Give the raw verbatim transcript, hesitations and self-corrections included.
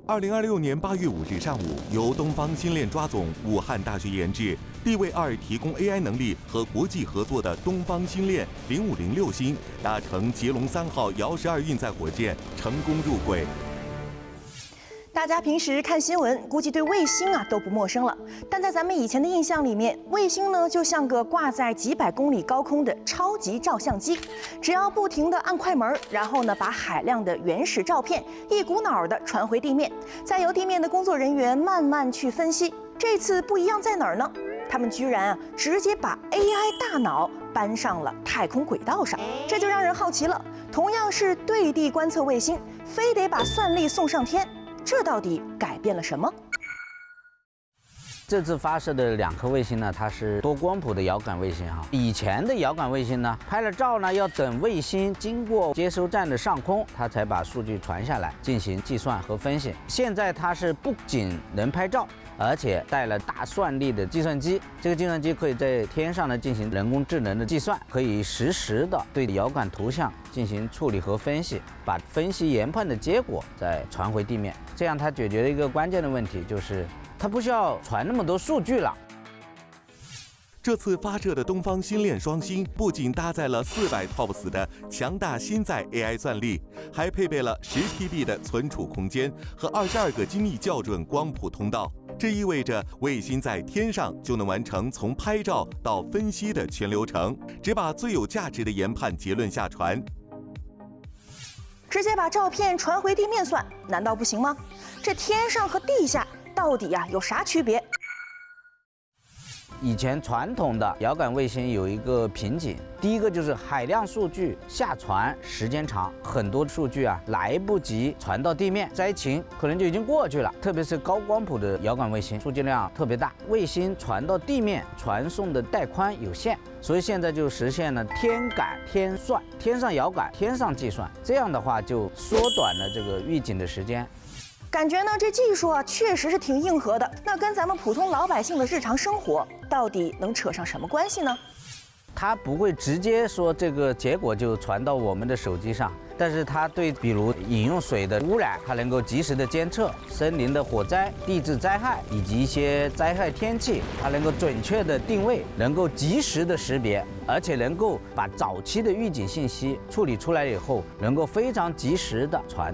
二零二六年八月五日上午，由东方新链抓总、武汉大学研制、地卫二提供 A I 能力和国际合作的东方新链零五零六星搭乘捷龙三号遥十二运载火箭成功入轨。 大家平时看新闻，估计对卫星啊都不陌生了。但在咱们以前的印象里面，卫星呢就像个挂在几百公里高空的超级照相机，只要不停地按快门，然后呢把海量的原始照片一股脑地传回地面，再由地面的工作人员慢慢去分析。这次不一样在哪儿呢？他们居然啊直接把 A I 大脑搬上了太空轨道上，这就让人好奇了。同样是对地观测卫星，非得把算力送上天。这到底改变了什么？ 这次发射的两颗卫星呢，它是多光谱的遥感卫星哈。以前的遥感卫星呢，拍了照呢，要等卫星经过接收站的上空，它才把数据传下来进行计算和分析。现在它是不仅能拍照，而且带了大算力的计算机。这个计算机可以在天上呢进行人工智能的计算，可以实时的对遥感图像进行处理和分析，把分析研判的结果再传回地面。这样它解决了一个关键的问题，就是它不需要传那么多数据了。 这次发射的东方新链双星不仅搭载了四百 T O P S 的强大新载 A I 算力，还配备了十 T B 的存储空间和二十二个精密校准光谱通道。这意味着卫星在天上就能完成从拍照到分析的全流程，只把最有价值的研判结论下传。 直接把照片传回地面算，难道不行吗？这天上和地下到底呀有啥区别？ 以前传统的遥感卫星有一个瓶颈，第一个就是海量数据下传时间长，很多数据啊来不及传到地面，灾情可能就已经过去了。特别是高光谱的遥感卫星，数据量特别大，卫星传到地面传送的带宽有限，所以现在就实现了天感天算，天上遥感，天上计算，这样的话就缩短了这个预警的时间。 感觉呢，这技术啊确实是挺硬核的。那跟咱们普通老百姓的日常生活到底能扯上什么关系呢？ 它不会直接说这个结果就传到我们的手机上，但是它对比如饮用水的污染，它能够及时的监测；森林的火灾、地质灾害以及一些灾害天气，它能够准确的定位，能够及时的识别，而且能够把早期的预警信息处理出来以后，能够非常及时的传